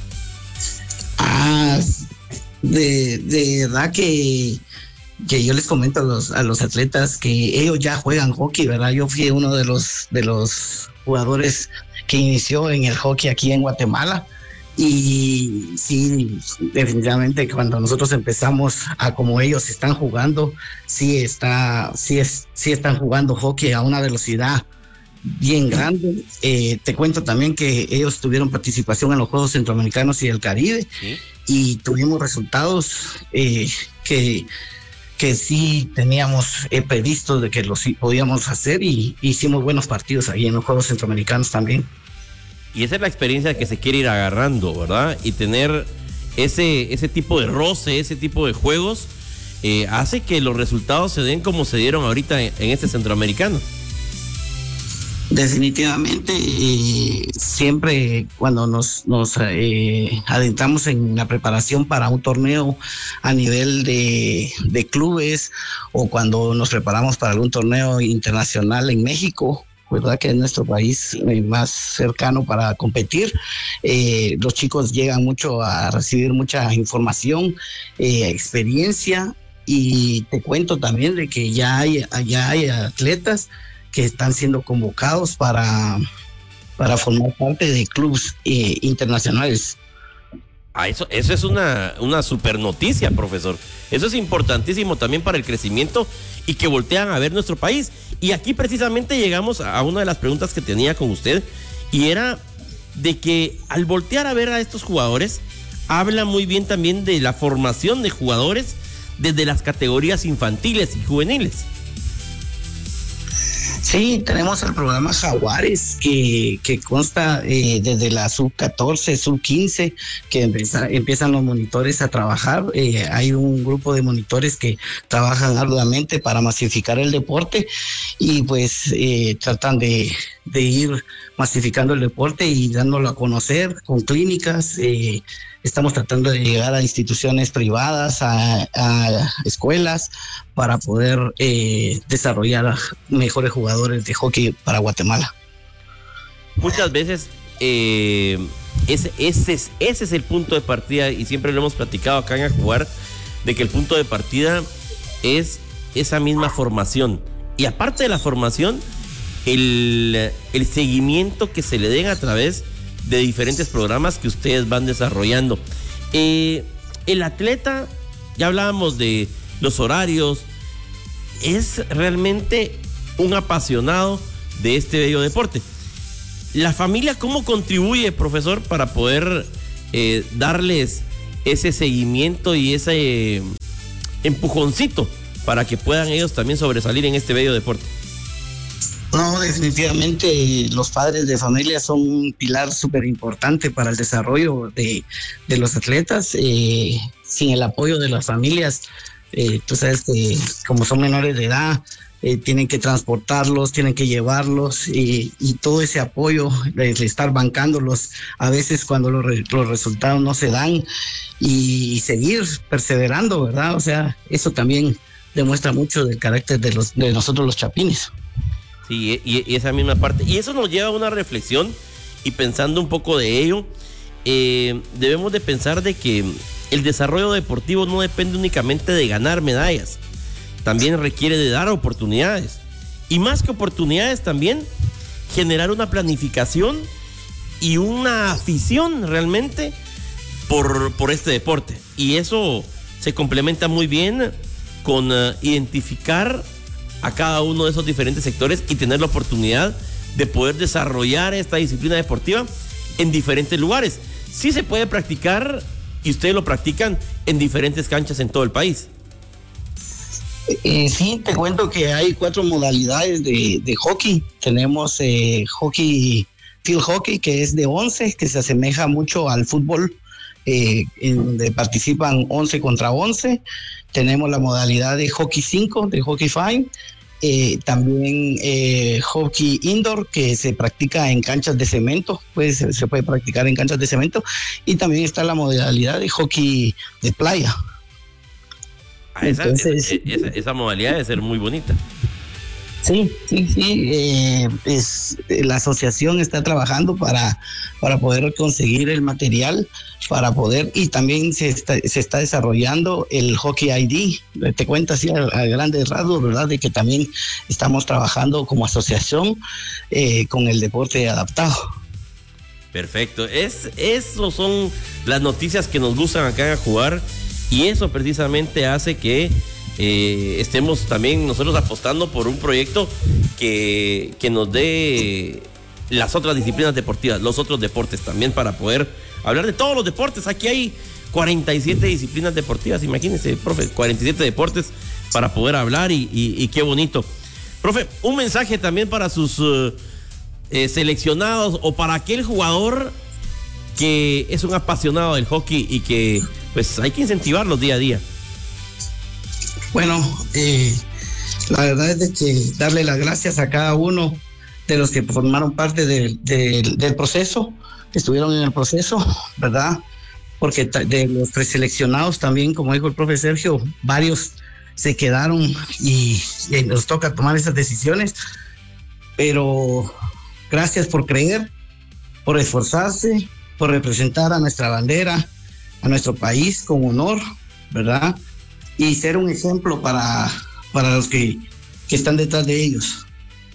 Ah, de, de verdad que que yo les comento a los, a los atletas que ellos ya juegan hockey, ¿verdad? Yo fui uno de los, de los jugadores que inició en el hockey aquí en Guatemala y sí, definitivamente cuando nosotros empezamos a como ellos están jugando, sí, está, sí, es, sí están jugando hockey a una velocidad bien grande. Eh, te cuento también que ellos tuvieron participación en los Juegos Centroamericanos y del Caribe. ¿Sí? Y tuvimos resultados eh, que que sí teníamos eh, previsto de que los podíamos hacer y hicimos buenos partidos ahí en los Juegos Centroamericanos también. Y esa es la experiencia que se quiere ir agarrando, ¿verdad? Y tener ese, ese tipo de roce, ese tipo de juegos, eh, hace que los resultados se den como se dieron ahorita en, en este Centroamericano. Definitivamente, eh, siempre cuando nos, nos eh, adentramos en la preparación para un torneo a nivel de, de clubes o cuando nos preparamos para algún torneo internacional en México, ¿verdad? Que es nuestro país eh, más cercano para competir, eh, los chicos llegan mucho a recibir mucha información, eh, experiencia y te cuento también de que ya hay, ya hay atletas que están siendo convocados para, para formar parte de clubes eh, internacionales. Ah, eso, eso es una, una super noticia, profesor. Eso es importantísimo también para el crecimiento y que voltean a ver nuestro país. Y aquí precisamente llegamos a una de las preguntas que tenía con usted y era de que al voltear a ver a estos jugadores, habla muy bien también de la formación de jugadores desde las categorías infantiles y juveniles. Sí, tenemos el programa Jaguares que, que consta eh, desde la sub catorce, sub quince, que empieza, empiezan los monitores a trabajar. Eh, hay un grupo de monitores que trabajan arduamente para masificar el deporte y pues eh, tratan de, de ir masificando el deporte y dándolo a conocer con clínicas. Eh, estamos tratando de llegar a instituciones privadas, a, a escuelas, para poder eh, desarrollar mejores jugadores de hockey para Guatemala. Muchas veces eh, ese, ese, es, ese es el punto de partida y siempre lo hemos platicado acá en A Jugar, de que el punto de partida es esa misma formación. Y aparte de la formación, el, el seguimiento que se le den a través de diferentes programas que ustedes van desarrollando. Eh, el atleta, ya hablábamos de los horarios, es realmente un apasionado de este bello deporte. ¿La familia cómo contribuye, profesor, para poder eh, darles ese seguimiento y ese eh, empujoncito para que puedan ellos también sobresalir en este bello deporte? No, definitivamente los padres de familia son un pilar súper importante para el desarrollo de, de los atletas. Eh, sin el apoyo de las familias, eh, tú sabes que como son menores de edad, eh, tienen que transportarlos, tienen que llevarlos y, y todo ese apoyo de, de estar bancándolos a veces cuando los, re, los resultados no se dan y, y seguir perseverando, ¿verdad? O sea, eso también demuestra mucho del carácter de, los, de nosotros los chapines. Sí, y, y esa misma parte. Y eso nos lleva a una reflexión, y pensando un poco de ello, eh, debemos de pensar de que el desarrollo deportivo no depende únicamente de ganar medallas, también requiere de dar oportunidades. Y más que oportunidades también, generar una planificación y una afición realmente por, por este deporte. Y eso se complementa muy bien con uh, identificar a cada uno de esos diferentes sectores y tener la oportunidad de poder desarrollar esta disciplina deportiva en diferentes lugares. Sí se puede practicar, y ustedes lo practican en diferentes canchas en todo el país. Eh, sí, te cuento que hay cuatro modalidades de, de hockey. Tenemos eh, hockey, field hockey, que es de once, que se asemeja mucho al fútbol, eh, en donde participan once contra once. Tenemos la modalidad de hockey cinco, de hockey five. Eh, también eh, hockey indoor, que se practica en canchas de cemento, pues se, se puede practicar en canchas de cemento. Y también está la modalidad de hockey de playa. Ah, esa, Entonces, esa, esa, esa modalidad debe ser muy bonita. Sí, sí, sí. Eh, es, la asociación está trabajando para, para poder conseguir el material, para poder, y también se está, se está desarrollando el Hockey I D. Te cuento así a, a grandes rasgos, ¿verdad? De que también estamos trabajando como asociación eh, con el deporte adaptado. Perfecto. Es, eso son las noticias que nos gustan acá en A Jugar, y eso precisamente hace que Eh, estemos también nosotros apostando por un proyecto que, que nos dé las otras disciplinas deportivas, los otros deportes también, para poder hablar de todos los deportes. Aquí hay cuarenta y siete disciplinas deportivas, imagínense, profe, cuarenta y siete deportes para poder hablar, y, y, y qué bonito. Profe, un mensaje también para sus uh, eh, seleccionados, o para aquel jugador que es un apasionado del hockey y que pues hay que incentivarlos día a día. Bueno, eh, la verdad es de que darle las gracias a cada uno de los que formaron parte de, de, del proceso, que estuvieron en el proceso, ¿verdad? Porque de los preseleccionados también, como dijo el profe Sergio, varios se quedaron y, y nos toca tomar esas decisiones, pero gracias por creer, por esforzarse, por representar a nuestra bandera, a nuestro país con honor, ¿verdad? Y ser un ejemplo para, para los que, que están detrás de ellos.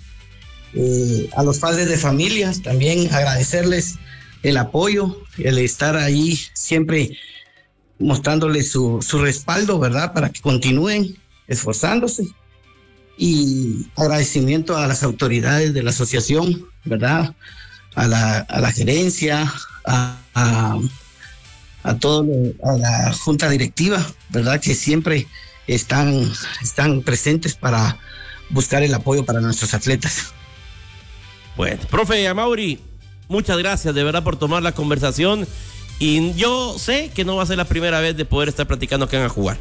Eh, a los padres de familias también agradecerles el apoyo, el estar ahí siempre mostrándoles su, su respaldo, ¿verdad? Para que continúen esforzándose. Y agradecimiento a las autoridades de la asociación, ¿verdad? A la, a la gerencia, a... a a todo lo, a la junta directiva, ¿verdad? Que siempre están, están presentes para buscar el apoyo para nuestros atletas. Bueno, profe Amaury, muchas gracias de verdad por tomar la conversación, y yo sé que no va a ser la primera vez de poder estar platicando acá en A Jugar.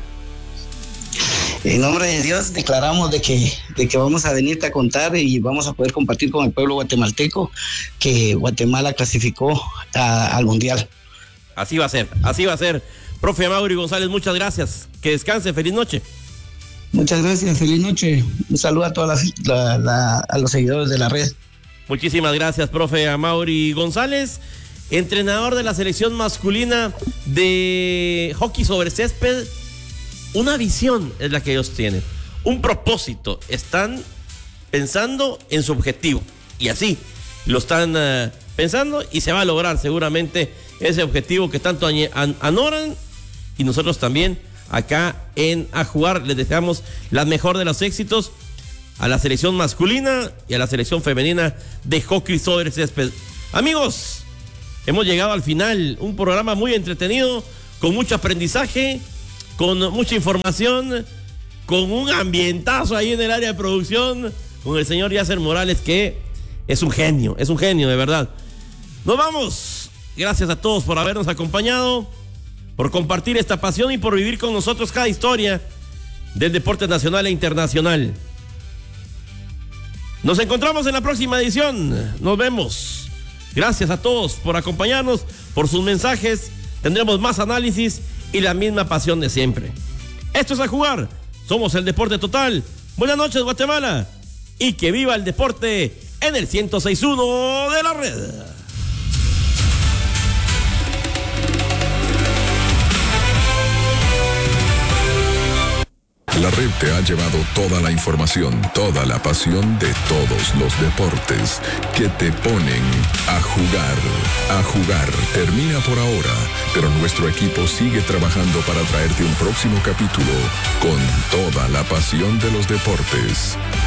En nombre de Dios declaramos de que, de que vamos a venirte a contar y vamos a poder compartir con el pueblo guatemalteco que Guatemala clasificó a, al Mundial. Así va a ser, así va a ser. Profe Amaury González, muchas gracias. Que descanse, feliz noche. Muchas gracias, feliz noche. Un saludo a todas las, la, la, a los seguidores de la red. Muchísimas gracias, profe Amaury González, entrenador de la selección masculina de hockey sobre césped. Una visión es la que ellos tienen, un propósito. Están pensando en su objetivo, y así lo están uh, pensando, y se va a lograr seguramente ese objetivo que tanto an- anoran, y nosotros también acá en A Jugar les deseamos la mejor de los éxitos a la selección masculina y a la selección femenina de hockey sobre césped. Amigos, hemos llegado al final, un programa muy entretenido, con mucho aprendizaje, con mucha información, con un ambientazo ahí en el área de producción, con el señor Yasser Morales, que es un genio, es un genio de verdad. Nos vamos, gracias a todos por habernos acompañado, por compartir esta pasión y por vivir con nosotros cada historia del deporte nacional e internacional. Nos encontramos en la próxima edición. Nos vemos. Gracias a todos por acompañarnos, por sus mensajes. Tendremos más análisis y la misma pasión de siempre. Esto es A Jugar. Somos el Deporte Total. Buenas noches, Guatemala. Y que viva el deporte en el ciento seis punto uno de la red. La red te ha llevado toda la información, toda la pasión de todos los deportes que te ponen a jugar. A jugar termina por ahora, pero nuestro equipo sigue trabajando para traerte un próximo capítulo con toda la pasión de los deportes.